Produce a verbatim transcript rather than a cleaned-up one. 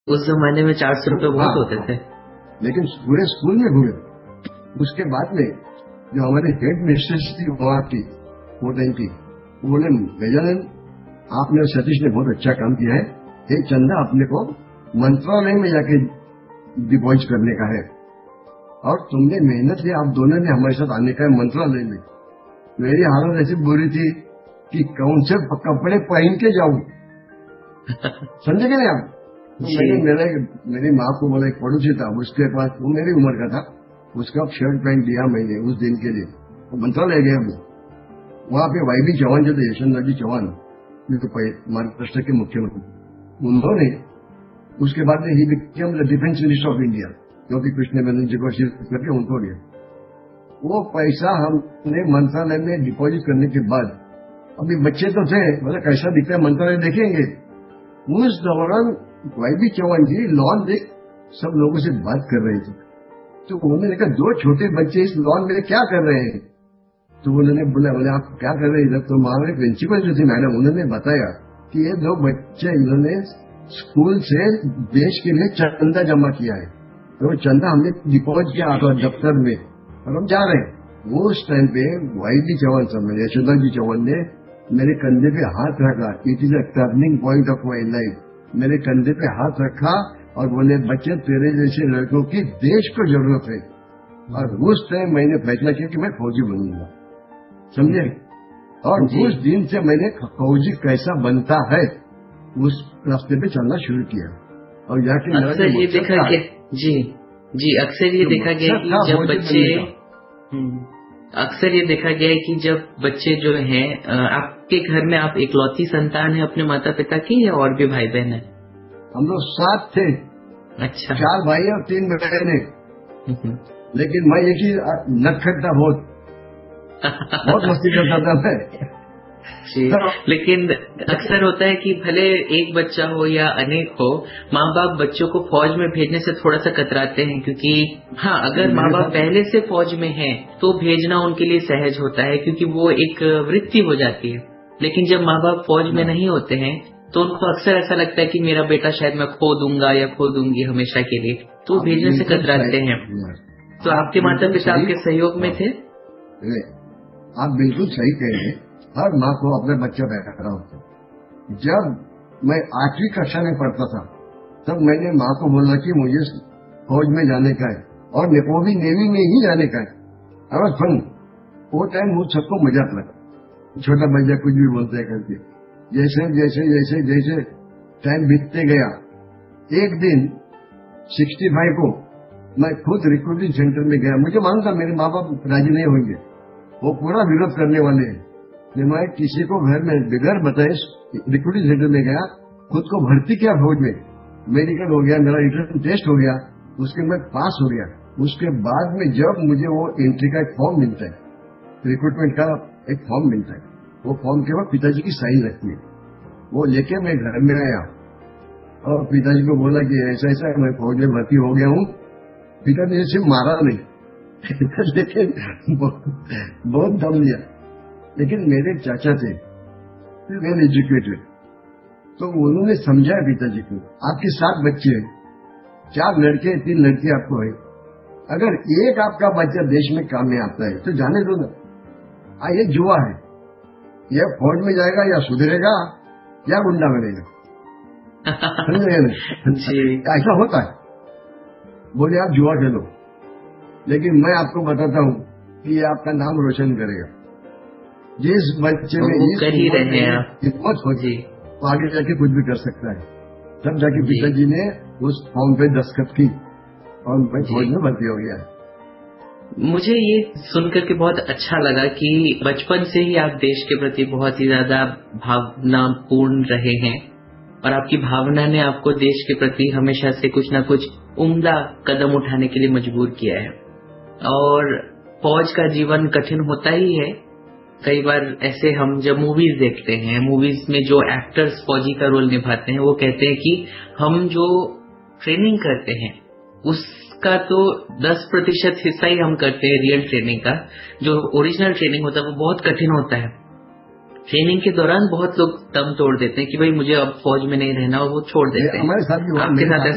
उस जमाने में चार सौ रुपये बहुत होते थे। लेकिन पूरे स्कूल में घूमे। उसके बाद में जो हमारे हेड मिस्ट्रेस थी वहां की वो टाइम की, वो बोले गजानन आपने और सतीश ने बहुत अच्छा काम किया है, ये चंदा अपने को मंत्रालय में जाके डिपॉजिट करने का है और तुमने मेहनत की, आप दोनों ने हमारे साथ आने का है मंत्रालय में। मेरी हालत ऐसी बुरी थी कि कौन से कपड़े पहन के जाऊं, समझे कि नहीं आप। तो मैंने मेरे मेरी माँ को बोला, एक पड़ोसी था उसके पास, वो मेरी उम्र का था, उसका शर्ट पैंट दिया मैंने उस दिन के लिए। वो मंत्रालय गया वो, वहां पे वाई बी चौहान जो थे, यशवंत जी चौहान जो महाराष्ट्र के मुख्यमंत्री, उन्होंने उसके बाद में he became the defence minister of India, क्योंकि कृष्ण मेनन जी को शिफ्ट करके उनको दिया। वो पैसा हमने मंत्रालय में डिपॉजिट करने के बाद, अभी बच्चे तो थे, मतलब कैसा दिखता है मंत्रालय देखेंगे। उस दौरान वाई बी चौहान जी लॉन देख सब लोगों से बात कर रहे थे, तो उन्होंने कहा दो छोटे बच्चे इस लॉन में क्या कर रहे हैं। तो उन्होंने बोला, बोले आप क्या कर रहे हैं इधर। तो हमारे प्रिंसिपल जो थी मैडम, उन्होंने बताया कि ये दो बच्चे इन्होंने स्कूल से देश के लिए चंदा जमा किया है, तो चंदा हमने डिपॉजिट किया आपका दफ्तर में और हम जा रहे हैं। उस टाइम पे वाई बी चौहान साहब, यशवंत जी चौहान ने मेरे कंधे पे हाथ रखा, it is a turning point of my life. मेरे कंधे पे हाथ रखा और बोले बच्चे तेरे जैसे लड़कों की देश को जरूरत है। और उस टाइम मैंने फैसला किया कि मैं फौजी बनूंगा, समझे। और उस दिन से मैंने फौजी कैसा बनता है उस रास्ते पे चलना शुरू किया। और जाके अक्सर ये देखा गया जी जी अक्सर ये देखा गया कि जब बच्चे अक्सर ये देखा गया है कि जब बच्चे जो हैं, आपके घर में आप इकलौती संतान है अपने माता पिता की या और भी भाई बहन है? हम लोग सात थे। अच्छा। चार भाई और तीन बहनें, लेकिन मैं एक ही नटखट था, बहुत बहुत मस्ती करता था मैं। जी, लेकिन अक्सर होता है कि भले एक बच्चा हो या अनेक हो, माँ बाप बच्चों को फौज में भेजने से थोड़ा सा कतराते हैं, क्योंकि हाँ अगर माँ बाप पहले से फौज में हैं तो भेजना उनके लिए सहज होता है, क्योंकि वो एक वृत्ति हो जाती है। लेकिन जब माँ बाप फौज में नहीं होते हैं तो उनको अक्सर ऐसा लगता है कि मेरा बेटा शायद मैं खो दूंगा या खो दूंगी हमेशा के लिए, तो भेजने से कतराते हैं। तो आपके माता पिता आपके सहयोग में थे? आप बिल्कुल सही कह रहे हैं। हर माँ को अपना बच्चा पैदा होता है। जब मैं आठवीं कक्षा में पढ़ता था तब मैंने माँ को बोला कि मुझे फौज में जाने का है, और वो भी नेवी में ही जाने का है। और फन वो टाइम मुझ सबको मजाक लगा, छोटा बच्चा कुछ भी बोलता है करके। जैसे जैसे जैसे जैसे टाइम बीतते गया, एक दिन सिक्सटी फाइव को मैं खुद रिक्रूटिंग सेंटर में गया। मुझे मालूम था मेरे माँ बाप राजी नहीं होंगे, वो पूरा विरोध करने वाले हैं। मैं किसी को घर में बगैर बताए रिक्रूटिंग सेंटर में गया, खुद को भर्ती किया फौज में, मेडिकल हो गया, मेरा रिटर्न टेस्ट हो गया, उसके बाद पास हो गया। उसके बाद में जब मुझे वो एंट्री का एक फॉर्म मिलता है, रिक्रूटमेंट का एक फॉर्म मिलता है, वो फॉर्म के बाद पिताजी की साइन लगती है, वो लेके मैं घर में आया और पिताजी को बोला कि ऐसा ऐसा मैं फौज में भर्ती हो गया हूँ। पिताजी ने सिर्फ मारा नहीं लेकिन बहुत दम लिया। लेकिन मेरे चाचा थे वेल एजुकेटेड, तो उन्होंने समझाया पिताजी को, आपके सात बच्चे हैं, चार लड़के तीन लड़की आपको है, अगर एक आपका बच्चा देश में काम में आता है तो जाने दो ना। आ ये जुआ है, यह फौज में जाएगा या सुधरेगा या गुंडा बनेगा, समझे ना। ऐसा होता है। बोले आप जुआ खेलो, लेकिन मैं आपको बताता हूँ कि ये आपका नाम रोशन करेगा। जिस बच्चे में इस हिम्मत होगी तो आगे जाके कुछ भी कर सकता है। तब जाके पिताजी ने उस फॉर्म पे दस्तखत की और मैं फौज में भर्ती हो गया। मुझे ये सुनकर के बहुत अच्छा लगा कि बचपन से ही आप देश के प्रति बहुत ही ज्यादा भावनापूर्ण रहे हैं और आपकी भावना ने आपको देश के प्रति हमेशा से कुछ ना कुछ उम्दा कदम उठाने के लिए मजबूर किया है। और फौज का जीवन कठिन होता ही है। कई बार ऐसे हम जब मूवीज देखते हैं, मूवीज में जो एक्टर्स फौजी का रोल निभाते हैं वो कहते हैं कि हम जो ट्रेनिंग करते हैं उसका तो दस प्रतिशत हिस्सा ही हम करते हैं रियल ट्रेनिंग का। जो ओरिजिनल ट्रेनिंग होता है वो बहुत कठिन होता है। ट्रेनिंग के दौरान बहुत लोग दम तोड़ देते हैं कि भाई मुझे अब फौज में नहीं रहना, और वो छोड़ देते हैं। हमारे साथ आपके साथ